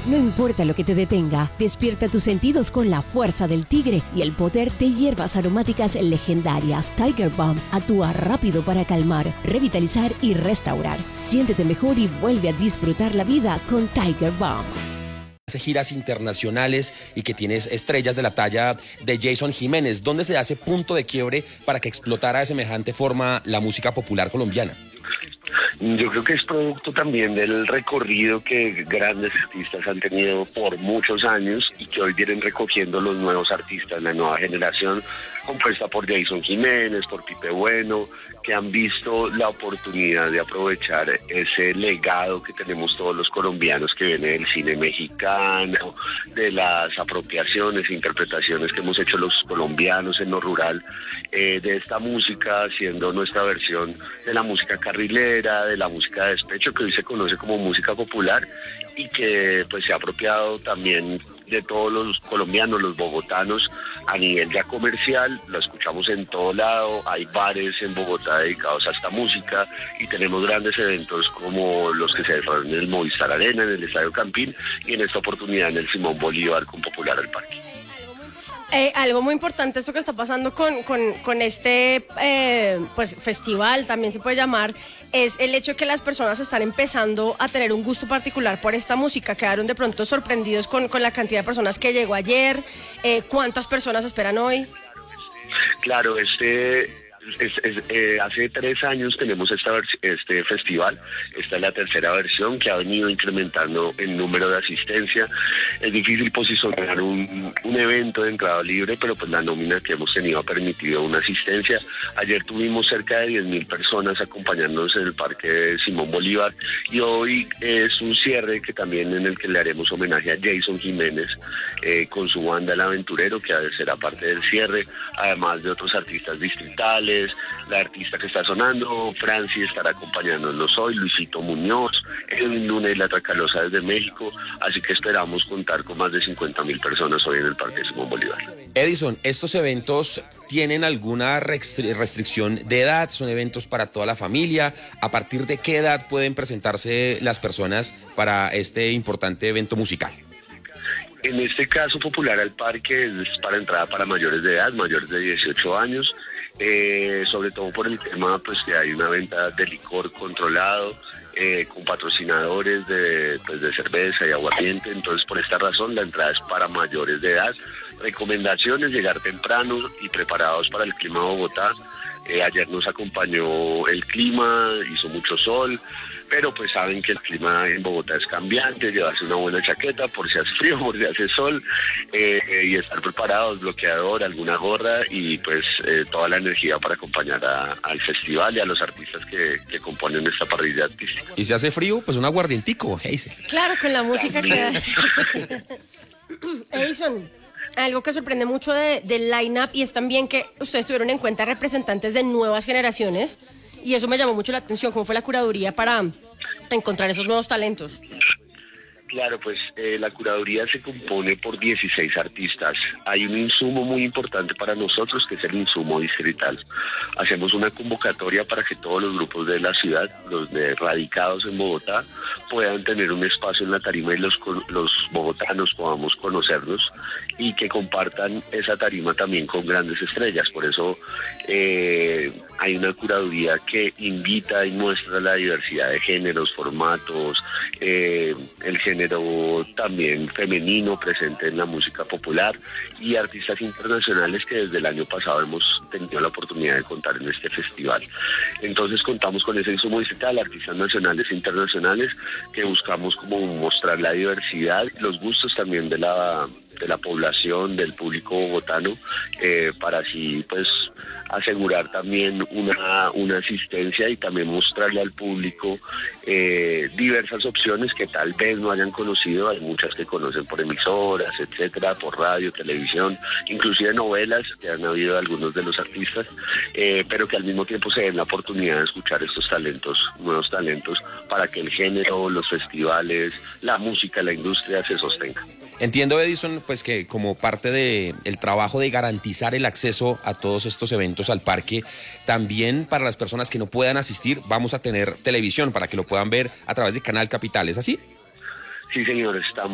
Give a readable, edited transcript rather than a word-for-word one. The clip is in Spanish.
No importa lo que te detenga, despierta tus sentidos con la fuerza del tigre y el poder de hierbas aromáticas legendarias. Tiger Balm actúa rápido para calmar, revitalizar y restaurar. Siéntete mejor y vuelve a disfrutar la vida con Tiger Balm. Hace giras internacionales y que tienes estrellas de la talla de Jason Jiménez. ¿Dónde se hace punto de quiebre para que explotara de semejante forma la música popular colombiana? Yo creo que es producto también del recorrido que grandes artistas han tenido por muchos años y que hoy vienen recogiendo los nuevos artistas, la nueva generación compuesta por Jason Jiménez, por Pipe Bueno, que han visto la oportunidad de aprovechar ese legado que tenemos todos los colombianos que viene del cine mexicano, de las apropiaciones e interpretaciones que hemos hecho los colombianos en lo rural, de esta música, haciendo nuestra versión de la música carrilera, de la música de despecho, que hoy se conoce como música popular y que pues se ha apropiado también de todos los colombianos, los bogotanos, a nivel ya comercial. Lo escuchamos en todo lado, hay bares en Bogotá dedicados a esta música y tenemos grandes eventos como los que se desarrollan en el Movistar Arena, en el Estadio Campín y en esta oportunidad en el Simón Bolívar con Popular al Parque. Algo muy importante, esto que está pasando con este pues festival, también se puede llamar, es el hecho de que las personas están empezando a tener un gusto particular por esta música. Quedaron de pronto sorprendidos con la cantidad de personas que llegó ayer. ¿Cuántas personas esperan hoy? Claro, hace 3 años tenemos este festival. Esta es la tercera versión que ha venido incrementando el número de asistencia. Es difícil posicionar un evento de entrada libre, pero pues la nómina que hemos tenido ha permitido una asistencia. Ayer tuvimos cerca de 10,000 personas acompañándonos en el Parque Simón Bolívar y hoy es un cierre que también en el que le haremos homenaje a Jason Jiménez con su banda El Aventurero, que será parte del cierre, además de otros artistas distritales. La artista que está sonando, Franci, estará acompañándonos hoy, Luisito Muñoz, Edwin Luna y La Tracalosa desde México, así que esperamos contar con más de 50,000 personas hoy en el Parque Simón Bolívar. Edison, ¿estos eventos tienen alguna restricción de edad? ¿Son eventos para toda la familia? ¿A partir de qué edad pueden presentarse las personas para este importante evento musical? En este caso, Popular al Parque es para entrada para mayores de edad, mayores de 18 años, sobre todo por el tema pues que hay una venta de licor controlado, con patrocinadores de cerveza y aguardiente. Entonces, por esta razón, la entrada es para mayores de edad. Recomendaciones: llegar temprano y preparados para el clima de Bogotá. Ayer nos acompañó el clima, hizo mucho sol, pero pues saben que el clima en Bogotá es cambiante, llevarse una buena chaqueta por si hace frío, por si hace sol, y estar preparados, bloqueador, alguna gorra y pues toda la energía para acompañar al festival y a los artistas que componen esta parrilla artística. Y si hace frío, pues un aguardientico, Hazel. Claro, con la música que... Edison, algo que sorprende mucho del line-up y es también que ustedes tuvieron en cuenta representantes de nuevas generaciones y eso me llamó mucho la atención. ¿Cómo fue la curaduría para encontrar esos nuevos talentos? Claro, pues la curaduría se compone por 16 artistas. Hay un insumo muy importante para nosotros que es el insumo distrital. Hacemos una convocatoria para que todos los grupos de la ciudad, los radicados en Bogotá, puedan tener un espacio en la tarima y los bogotanos podamos conocernos y que compartan esa tarima también con grandes estrellas. Por eso hay una curaduría que invita y muestra la diversidad de géneros, formatos, el género también femenino presente en la música popular y artistas internacionales que desde el año pasado hemos tenido la oportunidad de contar en este festival. Entonces contamos con ese insumo distrital, artistas nacionales e internacionales, que buscamos como mostrar la diversidad y los gustos también de la población, del público bogotano, para así pues asegurar también una asistencia y también mostrarle al público diversas opciones que tal vez no hayan conocido. Hay muchas que conocen por emisoras, etcétera, por radio, televisión, inclusive novelas que han habido algunos de los artistas, pero que al mismo tiempo se den la oportunidad de escuchar estos talentos, nuevos talentos, para que el género, los festivales, la música, la industria se sostenga. Entiendo, Edison, pues que como parte del trabajo de garantizar el acceso a todos estos eventos al parque, también para las personas que no puedan asistir, vamos a tener televisión para que lo puedan ver a través de Canal Capital, ¿es así? Sí, señor, estamos